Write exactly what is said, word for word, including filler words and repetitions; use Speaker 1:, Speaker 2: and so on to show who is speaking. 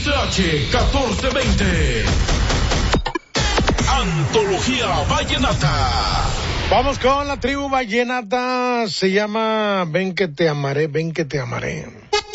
Speaker 1: H catorce veinte. Antología Vallenata.
Speaker 2: Vamos con la tribu vallenata. Se llama Ven que te amaré, ven que te amaré.